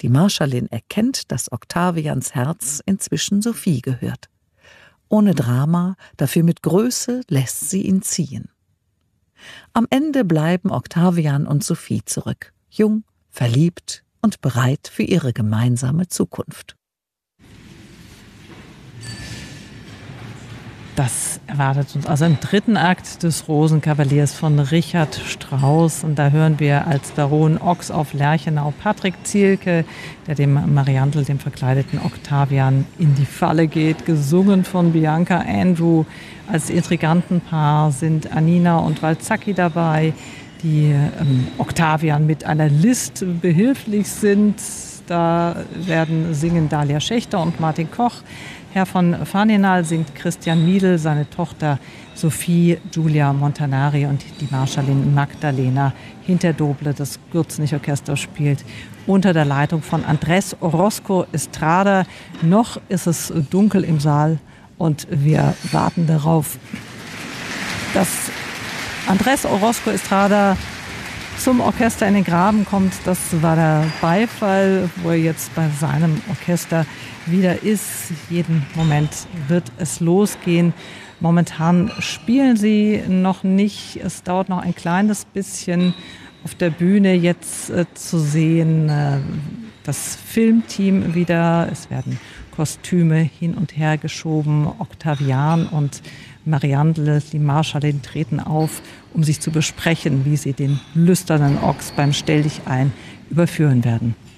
Die Marschallin erkennt, dass Octavians Herz inzwischen Sophie gehört. Ohne Drama, dafür mit Größe lässt sie ihn ziehen. Am Ende bleiben Octavian und Sophie zurück, jung, verliebt und bereit für ihre gemeinsame Zukunft. Das erwartet uns also im dritten Akt des Rosenkavaliers von Richard Strauss. Und da hören wir als Baron Ochs auf Lerchenau Patrick Zielke, der dem Mariantl, dem verkleideten Octavian, in die Falle geht. Gesungen von Bianca Andrew. Als Intrigantenpaar sind Anina und Walzacki dabei, die Octavian mit einer List behilflich sind. Da singen Dalia Schächter und Martin Koch. Herr von Faninal singt Christian Miedl, seine Tochter Sophie, Giulia Montanari und die Marschallin Magdalena Hinterdoble. Das Gürzenich-Orchester spielt unter der Leitung von Andrés Orozco Estrada. Noch ist es dunkel im Saal und wir warten darauf, dass Andrés Orozco Estrada zum Orchester in den Graben kommt. Das war der Beifall, wo er jetzt bei seinem Orchester wieder ist. Jeden Moment wird es losgehen. Momentan spielen sie noch nicht. Es dauert noch ein kleines bisschen auf der Bühne jetzt zu sehen. Das Filmteam wieder. Es werden Kostüme hin und her geschoben. Octavian und Mariantl, die Marschallin, treten auf, um sich zu besprechen, wie sie den lüsternen Ochs beim Stelldichein überführen werden.